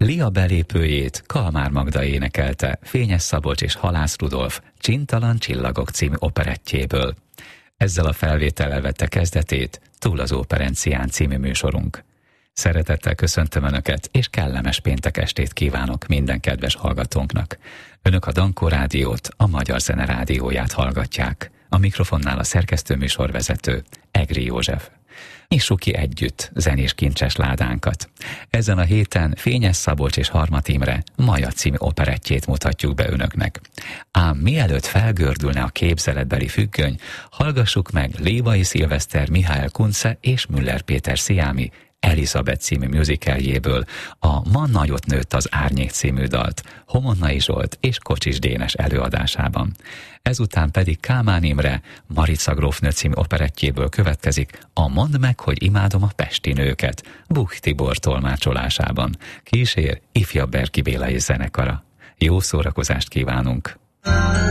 Lia belépőjét Kalmár Magda énekelte Fényes Szabolcs és Halász Rudolf Csintalan csillagok című operettjéből. Ezzel a felvétellel vette kezdetét Túl az Óperencián című műsorunk. Szeretettel köszöntöm Önöket, és kellemes péntek estét kívánok minden kedves hallgatónknak. Önök a Dankó Rádiót, a Magyar Zene Rádióját hallgatják. A mikrofonnál a szerkesztő műsorvezető, Egri József. Nyissuk ki együtt zenés kincses ládánkat. Ezen a héten Fényes Szabolcs és Harmat Imre Maja című operettjét mutatjuk be Önöknek. Ám mielőtt felgördülne a képzeletbeli függöny, hallgassuk meg Lévai Szilveszter, Mihály Kunce és Müller Péter Sziámi Elizabeth című musicaljéből a Ma nagyot nőtt az árnyék című dalt Homonnai Zsolt és Kocsis Dénes előadásában. Ezután pedig Kálmán Imre Marica grófnő című operettjéből következik a Mondd meg, hogy imádom a pesti nőket Buch Tibor tolmácsolásában. Kísér ifjabb Berki Béla és zenekara. Jó szórakozást kívánunk!